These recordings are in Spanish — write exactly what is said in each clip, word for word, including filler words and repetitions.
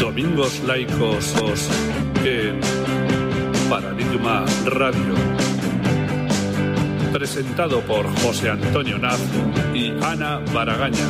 Domingos Laicos en Paradigma Radio. Presentado por José Antonio Naz y Ana Baragaña.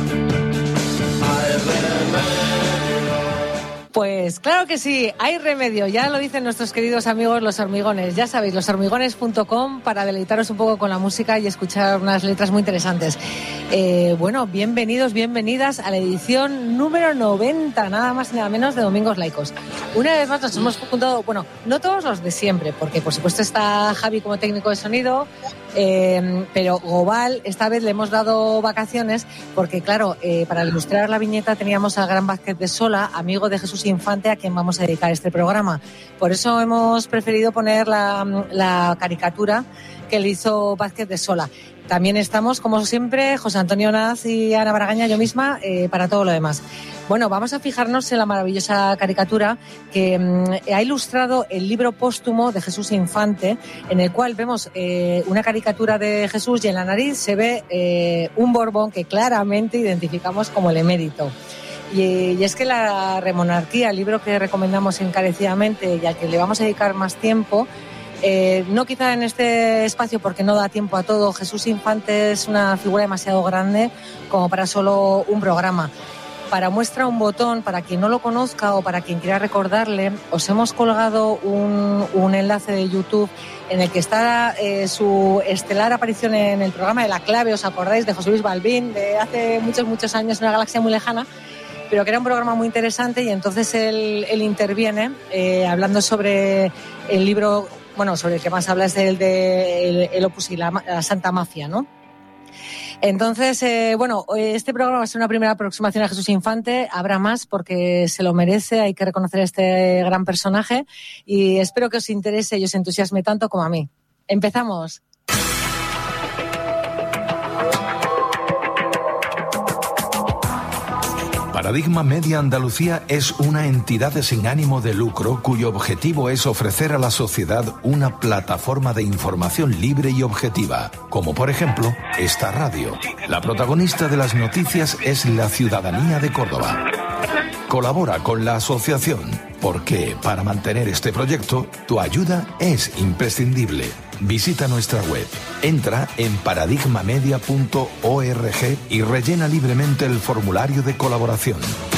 Pues claro que sí, hay remedio, ya lo dicen nuestros queridos amigos los hormigones. Ya sabéis, los hormigones punto com para deleitaros un poco con la música y escuchar unas letras muy interesantes. Eh, bueno, bienvenidos, bienvenidas a la edición número noventa, nada más y nada menos, de Domingos Laicos. Una vez más nos hemos juntado, bueno, no todos los de siempre, porque por supuesto está Javi como técnico de sonido, eh, pero Gobal esta vez le hemos dado vacaciones porque, claro, eh, para ilustrar la viñeta teníamos al gran Vázquez de Sola, amigo de Jesús Infante, a quien vamos a dedicar este programa. Por eso hemos preferido poner la, la caricatura que le hizo Vázquez de Sola. También estamos, como siempre, José Antonio Naz y Ana Baragaña, yo misma, eh, para todo lo demás. Bueno, vamos a fijarnos en la maravillosa caricatura que mm, ha ilustrado el libro póstumo de Jesús Infante, en el cual vemos eh, una caricatura de Jesús y en la nariz se ve eh, un Borbón que claramente identificamos como el emérito. Y, y es que la Remonarquía, el libro que recomendamos encarecidamente y al que le vamos a dedicar más tiempo, eh, no quizá en este espacio porque no da tiempo a todo. Jesús Infante es una figura demasiado grande como para solo un programa. Para muestra un botón, para quien no lo conozca o para quien quiera recordarle, os hemos colgado un, un enlace de YouTube en el que está eh, su estelar aparición en el programa de La Clave, ¿os acordáis? De José Luis Balbín, de hace muchos, muchos años, en una galaxia muy lejana, pero que era un programa muy interesante y entonces él, él interviene eh, hablando sobre el libro, bueno, sobre el que más habla es el de el, el Opus y la, la Santa Mafia, ¿no? Entonces, eh, bueno, este programa va a ser una primera aproximación a Jesús Infante. Habrá más porque se lo merece, hay que reconocer a este gran personaje y espero que os interese y os entusiasme tanto como a mí. ¡Empezamos! Paradigma Media Andalucía es una entidad sin ánimo de lucro cuyo objetivo es ofrecer a la sociedad una plataforma de información libre y objetiva, como por ejemplo esta radio. La protagonista de las noticias es la ciudadanía de Córdoba. Colabora con la asociación porque para mantener este proyecto tu ayuda es imprescindible. Visita nuestra web, entra en paradigma media punto org y rellena libremente el formulario de colaboración.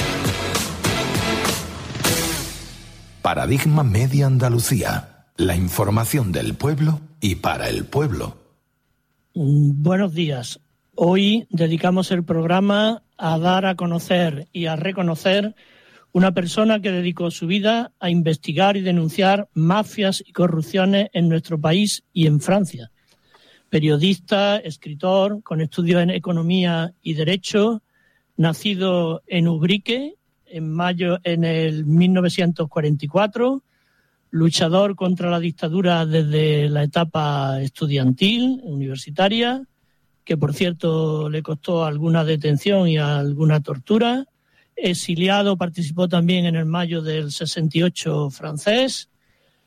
Paradigma Media Andalucía, la información del pueblo y para el pueblo. Buenos días. Hoy dedicamos el programa a dar a conocer y a reconocer una persona que dedicó su vida a investigar y denunciar mafias y corrupciones en nuestro país y en Francia. Periodista, escritor, con estudios en Economía y Derecho, nacido en Ubrique en mayo en el mil novecientos cuarenta y cuatro, luchador contra la dictadura desde la etapa estudiantil, universitaria, que por cierto le costó alguna detención y alguna tortura. Exiliado, participó también en el mayo del sesenta y ocho francés,